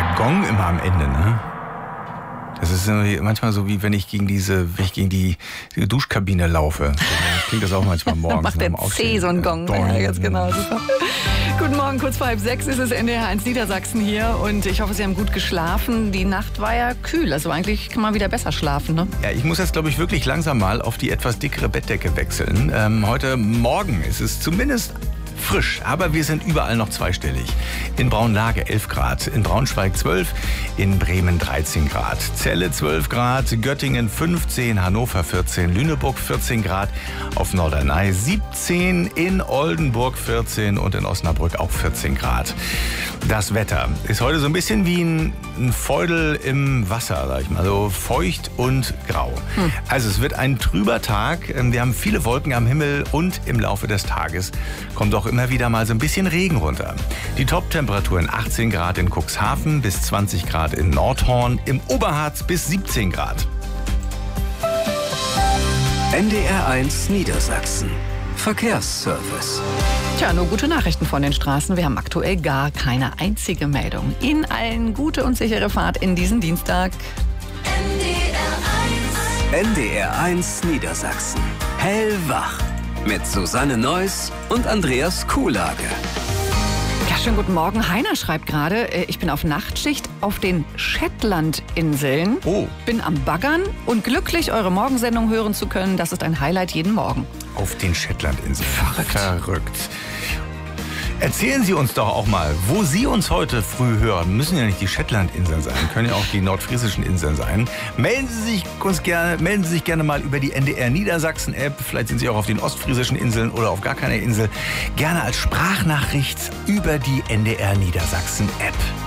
Dieser Gong immer am Ende, ne? Das ist manchmal so, wie wenn ich gegen die Duschkabine laufe. So klingt das auch manchmal morgens. Macht der C so einen Gong. Ja, ganz genau. Super. Guten Morgen, kurz vor 5:30 ist es NDR 1 Niedersachsen hier und ich hoffe, Sie haben gut geschlafen. Die Nacht war ja kühl, also eigentlich kann man wieder besser schlafen, ne? Ja, ich muss jetzt, glaube ich, wirklich langsam mal auf die etwas dickere Bettdecke wechseln. Heute Morgen ist es zumindest frisch, aber wir sind überall noch zweistellig. In Braunlage 11 Grad, in Braunschweig 12, in Bremen 13 Grad, Celle 12 Grad, Göttingen 15, Hannover 14, Lüneburg 14 Grad, auf Norderney 17, in Oldenburg 14 und in Osnabrück auch 14 Grad. Das Wetter ist heute so ein bisschen wie ein Feudel im Wasser, sag ich mal, so feucht und grau. Also es wird ein trüber Tag, wir haben viele Wolken am Himmel und im Laufe des Tages kommt auch immer wieder mal so ein bisschen Regen runter. Die Top-Temperaturen 18 Grad in Cuxhaven bis 20 Grad in Nordhorn, im Oberharz bis 17 Grad. NDR 1 Niedersachsen. Verkehrsservice. Tja, nur gute Nachrichten von den Straßen. Wir haben aktuell gar keine einzige Meldung. Ihnen allen gute und sichere Fahrt in diesen Dienstag. NDR 1 Niedersachsen. Hellwach. Mit Susanne Neuss und Andreas Kuhlage. Ja, schönen guten Morgen. Heiner schreibt gerade, ich bin auf Nachtschicht auf den Shetlandinseln. Oh. Bin am Baggern und glücklich, eure Morgensendung hören zu können. Das ist ein Highlight jeden Morgen. Auf den Shetlandinseln. Verrückt. Erzählen Sie uns doch auch mal, wo Sie uns heute früh hören. Müssen ja nicht die Shetlandinseln sein, können ja auch die nordfriesischen Inseln sein. Melden Sie sich gerne mal über die NDR Niedersachsen App. Vielleicht sind Sie auch auf den ostfriesischen Inseln oder auf gar keiner Insel. Gerne als Sprachnachricht über die NDR Niedersachsen App.